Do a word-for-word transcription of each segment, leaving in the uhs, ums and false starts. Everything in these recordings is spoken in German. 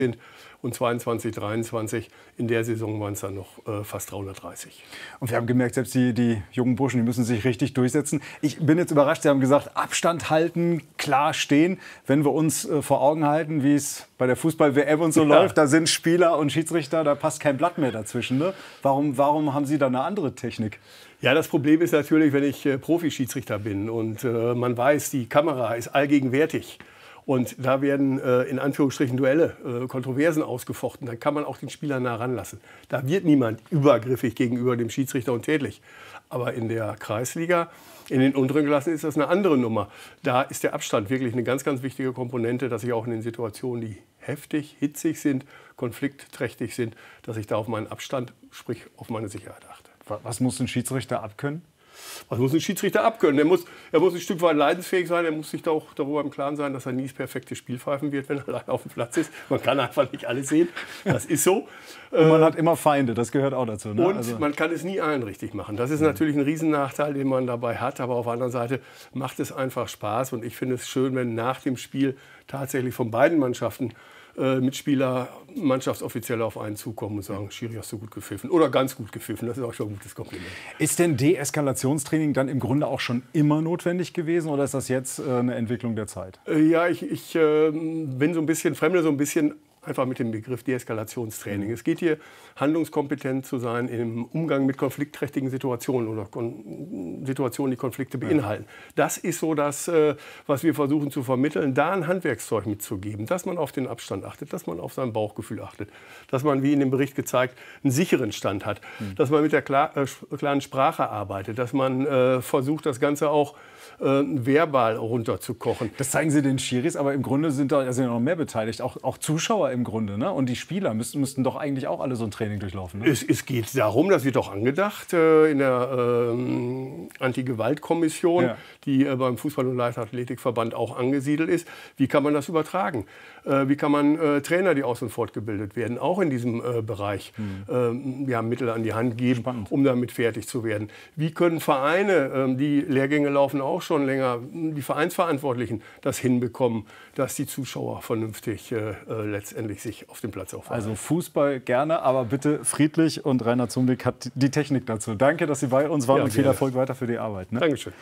sind. Und zweiundzwanzig, dreiundzwanzig, in der Saison waren es dann noch äh, fast dreihundertdreißig. Und wir haben gemerkt, selbst die, die jungen Burschen, die müssen sich richtig durchsetzen. Ich bin jetzt überrascht, Sie haben gesagt, Abstand halten, klar stehen. Wenn wir uns äh, vor Augen halten, wie es bei der Fußball-W M und so ja. läuft, da sind Spieler und Schiedsrichter, da passt kein Blatt mehr dazwischen. Ne? Warum, warum haben Sie da eine andere Technik? Ja, das Problem ist natürlich, wenn ich äh, Profi-Schiedsrichter bin und äh, man weiß, die Kamera ist allgegenwärtig. Und da werden äh, in Anführungsstrichen Duelle, äh, Kontroversen ausgefochten. Dann kann man auch den Spieler nah ranlassen. Da wird niemand übergriffig gegenüber dem Schiedsrichter und tätlich. Aber in der Kreisliga, in den unteren Klassen ist das eine andere Nummer. Da ist der Abstand wirklich eine ganz, ganz wichtige Komponente, dass ich auch in den Situationen, die heftig, hitzig sind, konfliktträchtig sind, dass ich da auf meinen Abstand, sprich auf meine Sicherheit achte. Was muss ein Schiedsrichter abkönnen? Was muss ein Schiedsrichter abkönnen? Er muss, er muss ein Stück weit leidensfähig sein. Er muss sich da auch darüber im Klaren sein, dass er nie das perfekte Spiel pfeifen wird, wenn er allein auf dem Platz ist. Man kann einfach nicht alles sehen. Das ist so. Und man hat immer Feinde, das gehört auch dazu. Ne? Und also man kann es nie allen richtig machen. Das ist natürlich ein Riesennachteil, den man dabei hat. Aber auf der anderen Seite macht es einfach Spaß. Und ich finde es schön, wenn nach dem Spiel tatsächlich von beiden Mannschaften Mitspieler, Mannschaftsoffizielle auf einen zukommen und sagen, Schiri, hast du gut gepfiffen oder ganz gut gepfiffen. Das ist auch schon ein gutes Kompliment. Ist denn Deeskalationstraining dann im Grunde auch schon immer notwendig gewesen oder ist das jetzt äh, eine Entwicklung der Zeit? Ja, ich, ich äh, bin so ein bisschen, fremde so ein bisschen einfach mit dem Begriff Deeskalationstraining. Mhm. Es geht hier, handlungskompetent zu sein im Umgang mit konfliktträchtigen Situationen oder Kon Situationen, die Konflikte beinhalten. Ja. Das ist so das, äh, was wir versuchen zu vermitteln, da ein Handwerkszeug mitzugeben, dass man auf den Abstand achtet, dass man auf sein Bauchgefühl achtet, dass man, wie in dem Bericht gezeigt, einen sicheren Stand hat, mhm. dass man mit der klar, äh, klaren Sprache arbeitet, dass man äh, versucht, das Ganze auch äh, verbal runterzukochen. Das zeigen Sie den Schiris, aber im Grunde sind da sind noch mehr beteiligt, auch, auch Zuschauer im Grunde. Ne? Und die Spieler müssten, müssten doch eigentlich auch alle so ein Training durchlaufen. Ne? Es, es geht darum, das wird auch angedacht äh, in der äh, Anti-Gewalt-Kommission, ja. die äh, beim Fußball- und Leichtathletikverband auch angesiedelt ist. Wie kann man das übertragen? Äh, wie kann man äh, Trainer, die aus- und fortgebildet werden, auch in diesem äh, Bereich mhm. äh, ja, Mittel an die Hand geben, Spannend. um damit fertig zu werden? Wie können Vereine, äh, die Lehrgänge laufen auch schon länger, die Vereinsverantwortlichen das hinbekommen, dass die Zuschauer vernünftig äh, äh, letztendlich sich auf dem Platz aufhalten? Also Fußball gerne, aber bitte friedlich, und Rainer Zumlik hat die Technik dazu. Danke, dass Sie bei uns waren, ja, und viel Erfolg weiter für die Arbeit. Ne? Dankeschön.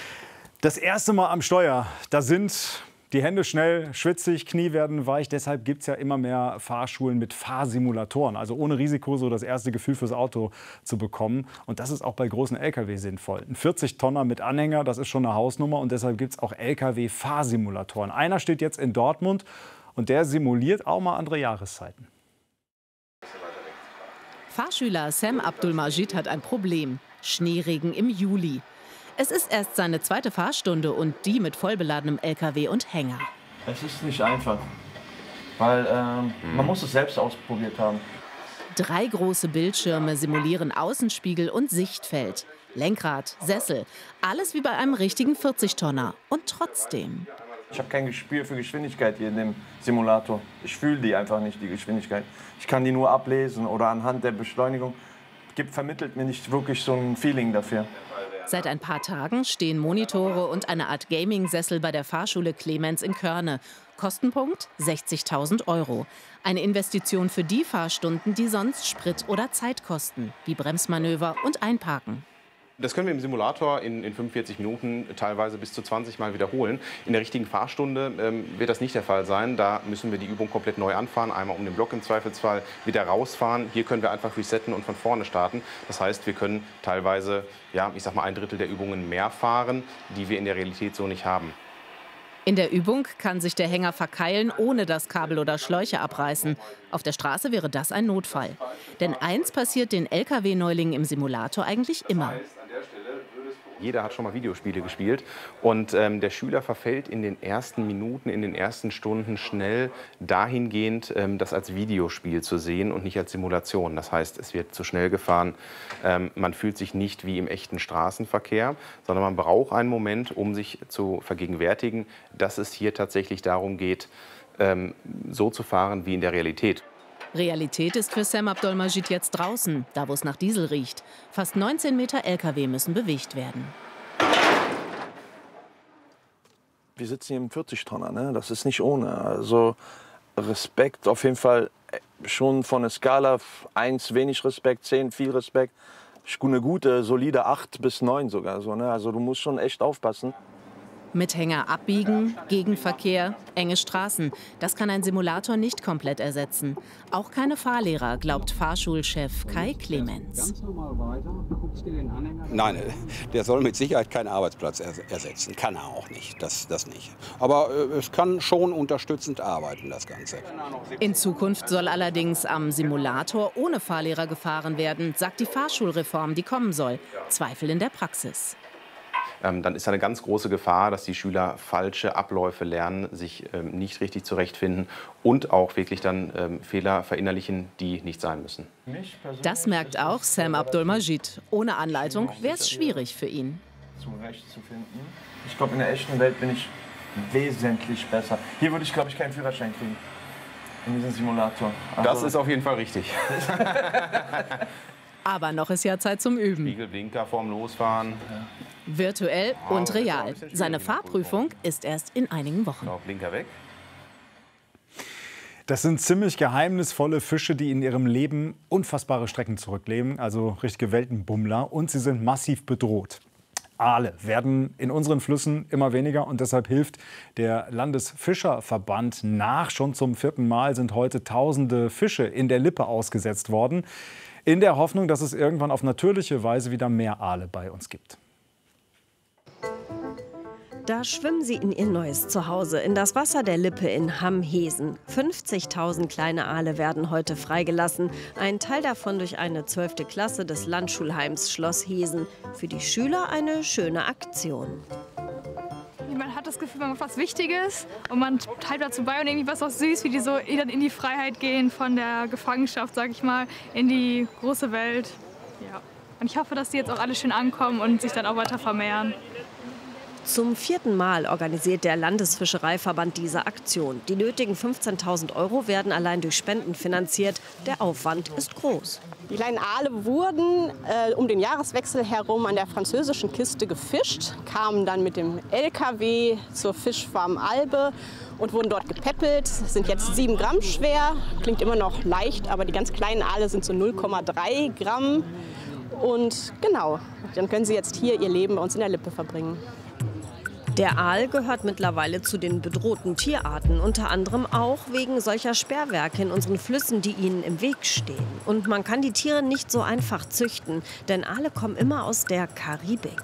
Das erste Mal am Steuer, da sind die Hände schnell schwitzig, Knie werden weich. Deshalb gibt es ja immer mehr Fahrschulen mit Fahrsimulatoren. Also ohne Risiko so das erste Gefühl fürs Auto zu bekommen. Und das ist auch bei großen L K W sinnvoll. Ein vierzig Tonner mit Anhänger, das ist schon eine Hausnummer. Und deshalb gibt es auch L K W-Fahrsimulatoren. Einer steht jetzt in Dortmund und der simuliert auch mal andere Jahreszeiten. Fahrschüler Sam Abdulmajid hat ein Problem. Schneeregen im Juli. Es ist erst seine zweite Fahrstunde und die mit vollbeladenem L K W und Hänger. Es ist nicht einfach, weil ähm, man muss es selbst ausprobiert haben. Drei große Bildschirme simulieren Außenspiegel und Sichtfeld. Lenkrad, Sessel, alles wie bei einem richtigen vierzig Tonner. Und trotzdem. Ich habe kein Gespür für Geschwindigkeit hier in dem Simulator. Ich fühle die einfach nicht, die Geschwindigkeit. Ich kann die nur ablesen oder anhand der Beschleunigung. Gibt, vermittelt mir nicht wirklich so ein Feeling dafür. Seit ein paar Tagen stehen Monitore und eine Art Gaming-Sessel bei der Fahrschule Clemens in Körne. Kostenpunkt sechzigtausend Euro. Eine Investition für die Fahrstunden, die sonst Sprit oder Zeit kosten, wie Bremsmanöver und Einparken. Das können wir im Simulator in, in fünfundvierzig Minuten teilweise bis zu zwanzig Mal wiederholen. In der richtigen Fahrstunde ähm, wird das nicht der Fall sein. Da müssen wir die Übung komplett neu anfahren, einmal um den Block im Zweifelsfall wieder rausfahren. Hier können wir einfach resetten und von vorne starten. Das heißt, wir können teilweise, ja, ich sag mal, ein Drittel der Übungen mehr fahren, die wir in der Realität so nicht haben. In der Übung kann sich der Hänger verkeilen, ohne dass Kabel oder Schläuche abreißen. Auf der Straße wäre das ein Notfall. Denn eins passiert den L K W-Neulingen im Simulator eigentlich immer. Jeder hat schon mal Videospiele gespielt und ähm, der Schüler verfällt in den ersten Minuten, in den ersten Stunden schnell dahingehend, ähm, das als Videospiel zu sehen und nicht als Simulation. Das heißt, es wird zu schnell gefahren, ähm, man fühlt sich nicht wie im echten Straßenverkehr, sondern man braucht einen Moment, um sich zu vergegenwärtigen, dass es hier tatsächlich darum geht, ähm, so zu fahren wie in der Realität. Realität ist für Sam Abdulmajid jetzt draußen, da wo es nach Diesel riecht. Fast neunzehn Meter L K W müssen bewegt werden. Wir sitzen hier im vierzig Tonner, ne? Das ist nicht ohne. Also Respekt auf jeden Fall schon von der Skala eins wenig Respekt, zehn viel Respekt. Eine gute, solide acht bis neun sogar. So, ne? Also du musst schon echt aufpassen. Mit Hänger abbiegen, Gegenverkehr, enge Straßen. Das kann ein Simulator nicht komplett ersetzen. Auch keine Fahrlehrer, glaubt Fahrschulchef Kai Clemens. Nein, der soll mit Sicherheit keinen Arbeitsplatz ersetzen. Kann er auch nicht, das, das nicht. Aber äh, es kann schon unterstützend arbeiten, das Ganze. In Zukunft soll allerdings am Simulator ohne Fahrlehrer gefahren werden, sagt die Fahrschulreform, die kommen soll. Zweifel in der Praxis. Ähm, dann ist eine ganz große Gefahr, dass die Schüler falsche Abläufe lernen, sich ähm, nicht richtig zurechtfinden und auch wirklich dann ähm, Fehler verinnerlichen, die nicht sein müssen. Das merkt auch Sam Abdul-Majid. Ohne Anleitung wäre es schwierig für ihn. Zurechtzufinden. Ich glaube, in der echten Welt bin ich wesentlich besser. Hier würde ich, glaube ich, keinen Führerschein kriegen. In diesem Simulator. Also das ist auf jeden Fall richtig. Aber noch ist ja Zeit zum Üben. Spiegelblinker vorm Losfahren. Ja. Virtuell und real. Seine Fahrprüfung ist erst in einigen Wochen. Blinker weg. Das sind ziemlich geheimnisvolle Fische, die in ihrem Leben unfassbare Strecken zurücklegen, also richtige Weltenbummler, und sie sind massiv bedroht. Aale werden in unseren Flüssen immer weniger und deshalb hilft der Landesfischerverband nach. Schon zum vierten Mal sind heute tausende Fische in der Lippe ausgesetzt worden, in der Hoffnung, dass es irgendwann auf natürliche Weise wieder mehr Aale bei uns gibt. Da schwimmen sie in ihr neues Zuhause, in das Wasser der Lippe in Hamm-Hesen. fünfzigtausend kleine Aale werden heute freigelassen. Ein Teil davon durch eine zwölfte Klasse des Landschulheims Schloss Hesen. Für die Schüler eine schöne Aktion. Man hat das Gefühl, man macht was Wichtiges und man teilt dazu bei und irgendwie was auch süß, wie die so in die Freiheit gehen von der Gefangenschaft, sag ich mal, in die große Welt. Ja. Und ich hoffe, dass die jetzt auch alle schön ankommen und sich dann auch weiter vermehren. Zum vierten Mal organisiert der Landesfischereiverband diese Aktion. Die nötigen fünfzehntausend Euro werden allein durch Spenden finanziert. Der Aufwand ist groß. Die kleinen Aale wurden äh, um den Jahreswechsel herum an der französischen Küste gefischt, kamen dann mit dem L K W zur Fischfarm Albe und wurden dort gepäppelt. Sind jetzt sieben Gramm schwer, klingt immer noch leicht, aber die ganz kleinen Aale sind so null Komma drei Gramm. Und genau, dann können sie jetzt hier ihr Leben bei uns in der Lippe verbringen. Der Aal gehört mittlerweile zu den bedrohten Tierarten, unter anderem auch wegen solcher Sperrwerke in unseren Flüssen, die ihnen im Weg stehen. Und man kann die Tiere nicht so einfach züchten, denn Aale kommen immer aus der Karibik.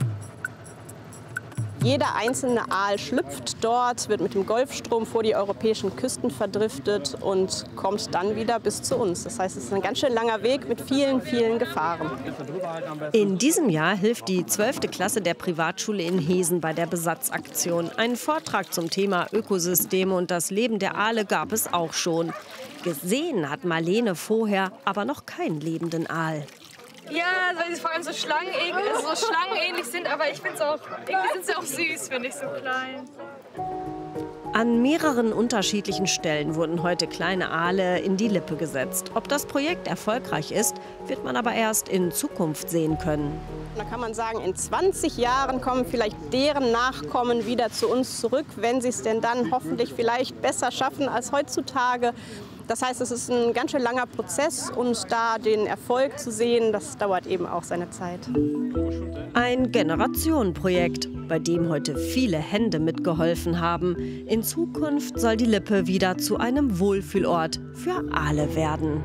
Jeder einzelne Aal schlüpft dort, wird mit dem Golfstrom vor die europäischen Küsten verdriftet und kommt dann wieder bis zu uns. Das heißt, es ist ein ganz schön langer Weg mit vielen, vielen Gefahren. In diesem Jahr hilft die zwölfte Klasse der Privatschule in Hesen bei der Besatzaktion. Einen Vortrag zum Thema Ökosysteme und das Leben der Aale gab es auch schon. Gesehen hat Marlene vorher aber noch keinen lebenden Aal. Ja, weil sie vor allem so schlangenähnlich, so schlangenähnlich sind, aber ich finde es auch, irgendwie sind sie auch süß, finde ich, so klein. An mehreren unterschiedlichen Stellen wurden heute kleine Aale in die Lippe gesetzt. Ob das Projekt erfolgreich ist, wird man aber erst in Zukunft sehen können. Da kann man sagen, in zwanzig Jahren kommen vielleicht deren Nachkommen wieder zu uns zurück, wenn sie es denn dann hoffentlich vielleicht besser schaffen als heutzutage. Das heißt, es ist ein ganz schön langer Prozess und da den Erfolg zu sehen, das dauert eben auch seine Zeit. Ein Generationenprojekt, bei dem heute viele Hände mitgeholfen haben. In Zukunft soll die Lippe wieder zu einem Wohlfühlort für Aale werden.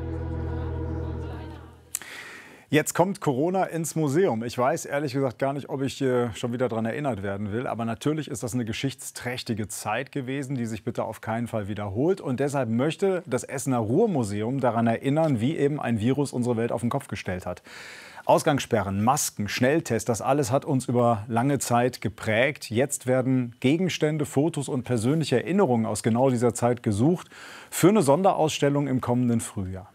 Jetzt kommt Corona ins Museum. Ich weiß ehrlich gesagt gar nicht, ob ich äh, schon wieder daran erinnert werden will. Aber natürlich ist das eine geschichtsträchtige Zeit gewesen, die sich bitte auf keinen Fall wiederholt. Und deshalb möchte das Essener Ruhrmuseum daran erinnern, wie eben ein Virus unsere Welt auf den Kopf gestellt hat. Ausgangssperren, Masken, Schnelltests, das alles hat uns über lange Zeit geprägt. Jetzt werden Gegenstände, Fotos und persönliche Erinnerungen aus genau dieser Zeit gesucht für eine Sonderausstellung im kommenden Frühjahr.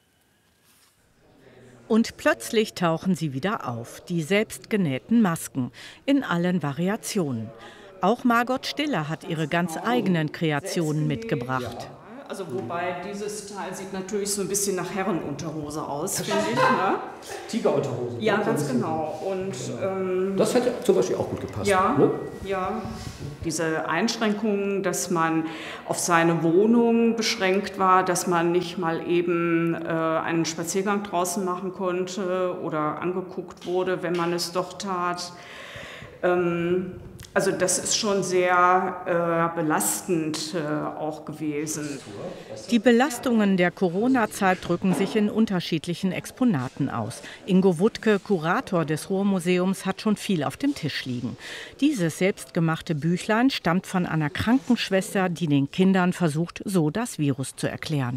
Und plötzlich tauchen sie wieder auf, die selbstgenähten Masken, in allen Variationen. Auch Margot Stiller hat ihre ganz eigenen Kreationen mitgebracht. Also wobei dieses Teil sieht natürlich so ein bisschen nach Herrenunterhose aus, finde ich. Ne? Tigerunterhose. Ja, ganz genau. Und, ähm, das hätte zum Beispiel auch gut gepasst. Ja, ne? ja. Diese Einschränkungen, dass man auf seine Wohnung beschränkt war, dass man nicht mal eben äh, einen Spaziergang draußen machen konnte oder angeguckt wurde, wenn man es doch tat. Ähm, Also das ist schon sehr äh, belastend äh, auch gewesen. Die Belastungen der Corona-Zeit drücken sich in unterschiedlichen Exponaten aus. Ingo Wuttke, Kurator des Ruhrmuseums, hat schon viel auf dem Tisch liegen. Dieses selbstgemachte Büchlein stammt von einer Krankenschwester, die den Kindern versucht, so das Virus zu erklären.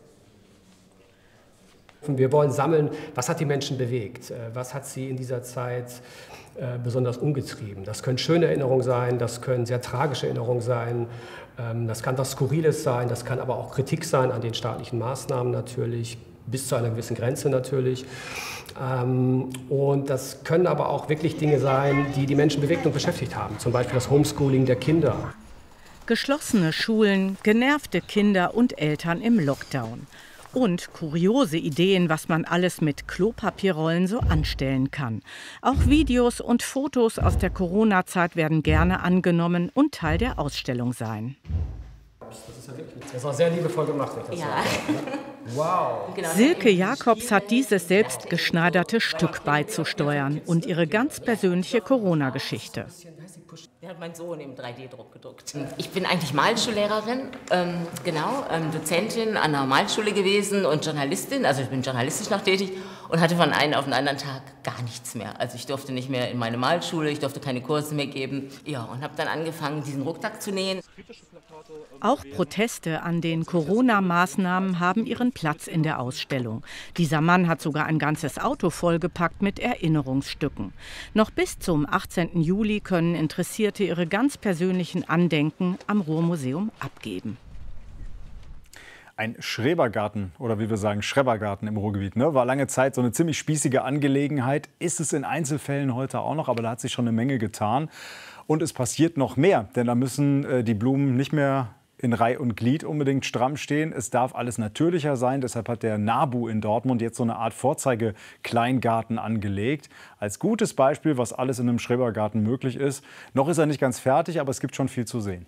Wir wollen sammeln, was hat die Menschen bewegt, was hat sie in dieser Zeit äh, besonders umgetrieben. Das können schöne Erinnerungen sein, das können sehr tragische Erinnerungen sein, ähm, das kann was Skurriles sein, das kann aber auch Kritik sein an den staatlichen Maßnahmen natürlich, bis zu einer gewissen Grenze natürlich. Ähm, und das können aber auch wirklich Dinge sein, die die Menschen bewegt und beschäftigt haben, zum Beispiel das Homeschooling der Kinder. Geschlossene Schulen, genervte Kinder und Eltern im Lockdown. Und kuriose Ideen, was man alles mit Klopapierrollen so anstellen kann. Auch Videos und Fotos aus der Corona-Zeit werden gerne angenommen und Teil der Ausstellung sein. Das ist ja wirklich, das ist auch sehr liebevoll gemacht. Das ja. Wow. Silke Jacobs hat dieses selbstgeschneiderte Stück beizusteuern und ihre ganz persönliche Corona-Geschichte. Der hat mein Sohn im drei D Druck gedruckt. Ich bin eigentlich Malschullehrerin, ähm, genau, ähm, Dozentin an einer Malschule gewesen und Journalistin. Also ich bin journalistisch noch tätig und hatte von einem auf den anderen Tag gar nichts mehr. Also ich durfte nicht mehr in meine Malschule, ich durfte keine Kurse mehr geben. Ja, und habe dann angefangen, diesen Rucksack zu nähen. Auch Proteste an den Corona-Maßnahmen haben ihren Platz in der Ausstellung. Dieser Mann hat sogar ein ganzes Auto vollgepackt mit Erinnerungsstücken. Noch bis zum achtzehnten Juli können Interessierte ihre ganz persönlichen Andenken am Ruhrmuseum abgeben. Ein Schrebergarten oder wie wir sagen Schrebergarten im Ruhrgebiet, ne? War lange Zeit so eine ziemlich spießige Angelegenheit. Ist es in Einzelfällen heute auch noch, aber da hat sich schon eine Menge getan. Und es passiert noch mehr, denn da müssen äh, die Blumen nicht mehr in Reih und Glied unbedingt stramm stehen. Es darf alles natürlicher sein. Deshalb hat der NABU in Dortmund jetzt so eine Art Vorzeige-Kleingarten angelegt. Als gutes Beispiel, was alles in einem Schrebergarten möglich ist. Noch ist er nicht ganz fertig, aber es gibt schon viel zu sehen.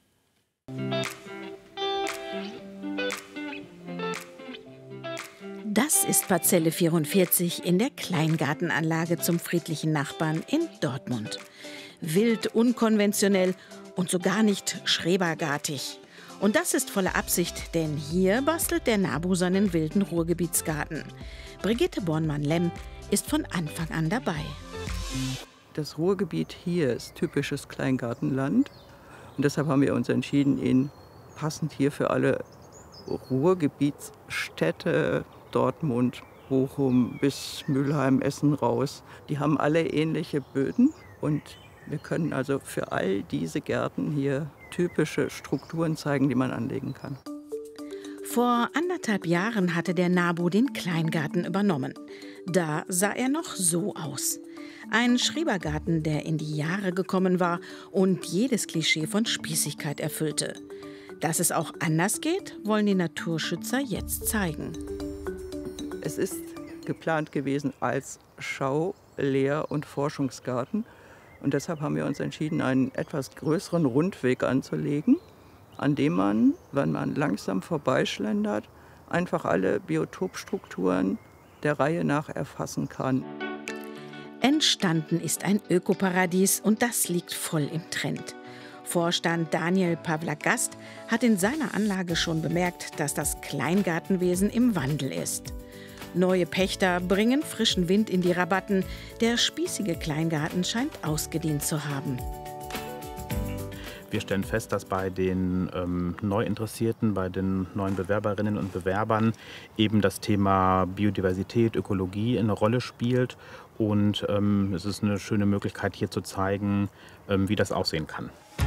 Das ist Parzelle vierundvierzig in der Kleingartenanlage zum friedlichen Nachbarn in Dortmund. Wild, unkonventionell und so gar nicht schrebergartig. Und das ist volle Absicht, denn hier bastelt der NABU seinen wilden Ruhrgebietsgarten. Brigitte Bornmann-Lemm ist von Anfang an dabei. Das Ruhrgebiet hier ist typisches Kleingartenland. Und deshalb haben wir uns entschieden, ihn passend hier für alle Ruhrgebietsstädte, Dortmund, Bochum bis Mülheim, Essen raus. Die haben alle ähnliche Böden und wir können also für all diese Gärten hier typische Strukturen zeigen, die man anlegen kann. Vor anderthalb Jahren hatte der NABU den Kleingarten übernommen. Da sah er noch so aus. Ein Schrebergarten, der in die Jahre gekommen war und jedes Klischee von Spießigkeit erfüllte. Dass es auch anders geht, wollen die Naturschützer jetzt zeigen. Es ist geplant gewesen als Schau-, Lehr- und Forschungsgarten. Und deshalb haben wir uns entschieden, einen etwas größeren Rundweg anzulegen, an dem man, wenn man langsam vorbeischlendert, einfach alle Biotopstrukturen der Reihe nach erfassen kann. Entstanden ist ein Ökoparadies und das liegt voll im Trend. Vorstand Daniel Pawlak-Gast hat in seiner Anlage schon bemerkt, dass das Kleingartenwesen im Wandel ist. Neue Pächter bringen frischen Wind in die Rabatten. Der spießige Kleingarten scheint ausgedient zu haben. Wir stellen fest, dass bei den ähm, Neuinteressierten, bei den neuen Bewerberinnen und Bewerbern eben das Thema Biodiversität, Ökologie eine Rolle spielt. Und ähm, es ist eine schöne Möglichkeit, hier zu zeigen, ähm, wie das aussehen kann.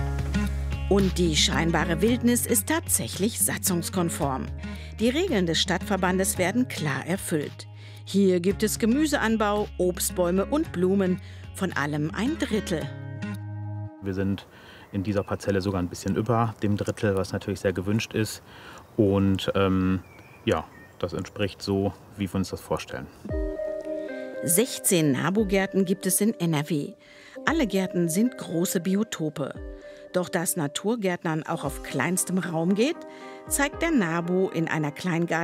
Und die scheinbare Wildnis ist tatsächlich satzungskonform. Die Regeln des Stadtverbandes werden klar erfüllt. Hier gibt es Gemüseanbau, Obstbäume und Blumen, von allem ein Drittel. Wir sind in dieser Parzelle sogar ein bisschen über dem Drittel, was natürlich sehr gewünscht ist. Und ähm, ja, das entspricht so, wie wir uns das vorstellen. sechzehn NABU-Gärten gibt es in N R W. Alle Gärten sind große Biotope. Doch dass Naturgärtnern auch auf kleinstem Raum geht, zeigt der NABU in einer Kleingarten